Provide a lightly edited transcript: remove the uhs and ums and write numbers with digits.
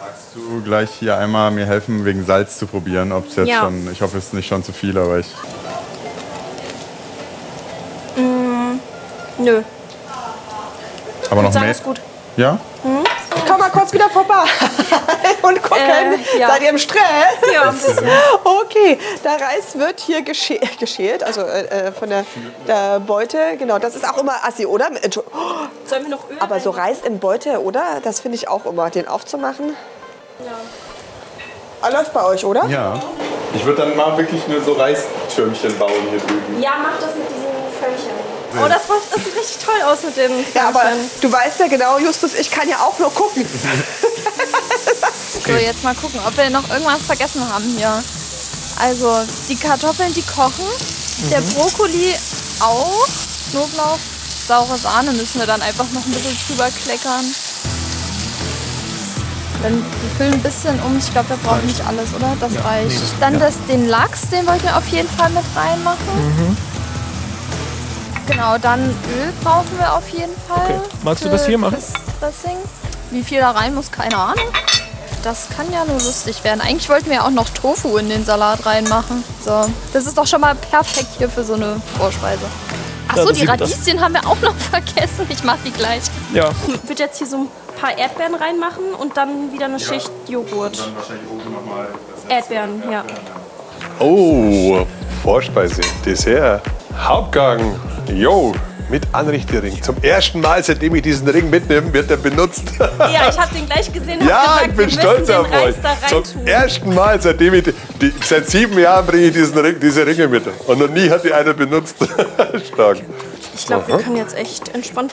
Magst du gleich hier einmal mir helfen, wegen Salz zu probieren? Ob es jetzt Ja. schon, ich hoffe, es ist nicht schon zu viel, aber ich. Nö, Aber noch sagen mehr. ist gut. Ja? Ich komm mal kurz wieder vorbei und gucken. ja. Seid ihr im Stress? Ja, ein bisschen. Okay, der Reis wird hier geschält, also von der Beute. Genau, das ist auch immer assi, oder? Sollen wir noch Öl Aber so rein? Reis in Beute, oder? Das finde ich auch immer, den aufzumachen. Ja. Ah, läuft bei euch, oder? Ja. Ich würde dann mal wirklich nur so Reistürmchen bauen hier drüben. Ja, mach das mit diesen Förmchen. Oh, das sieht richtig toll aus mit dem Ja, aber Förmchen. du weißt ja genau, Justus, ich kann ja auch nur gucken. So, jetzt mal gucken, ob wir noch irgendwas vergessen haben hier. Also, die Kartoffeln, die kochen. Der Brokkoli auch. Knoblauch, saure Sahne müssen wir dann einfach noch ein bisschen drüber kleckern. Dann wir füllen ein bisschen um. Ich glaube, wir brauchen nicht alles, oder? Das reicht. Dann den Lachs, den wollten wir auf jeden Fall mit reinmachen. Genau, dann Öl brauchen wir auf jeden Fall. Okay. Magst du für das hier machen? Das Dressing. Wie viel da rein muss, keine Ahnung. Das kann ja nur lustig werden. Eigentlich wollten wir ja auch noch Tofu in den Salat reinmachen. So, das ist doch schon mal perfekt hier für so eine Vorspeise. Achso, das die sieht- Radieschen haben wir auch noch vergessen. Ich mache die gleich. Ja. Ich würde jetzt hier so ein paar Erdbeeren reinmachen und dann wieder eine Schicht Joghurt. Dann wahrscheinlich oben nochmal. Erdbeeren, ja. Oh, Vorspeise, Dessert, Hauptgang. Jo, mit Anrichtering. Zum ersten Mal, seitdem ich diesen Ring mitnehme, wird er benutzt. Ja, ich habe den gleich gesehen und Ja, hab gesagt, ich bin wir stolz müssen auf den Reis euch. da rein Zum tun. ersten Mal, seitdem ich seit 7 Jahren bringe ich diese Ringe mit. Und noch nie hat die einer benutzt. Stark. Ich glaube, wir können jetzt echt entspannt